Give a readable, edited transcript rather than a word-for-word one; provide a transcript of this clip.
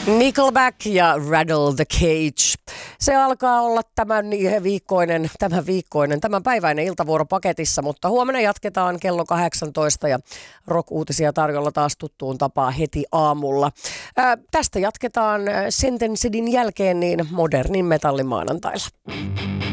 Nickelback ja Rattle the Cage. Se alkaa olla tämänpäiväinen iltavuoro paketissa, mutta huomenna jatketaan kello 18 ja rock-uutisia tarjolla taas tuttuun tapaan heti aamulla. Tästä jatketaan Sentencedin jälkeen niin modernin metallimaanantailla.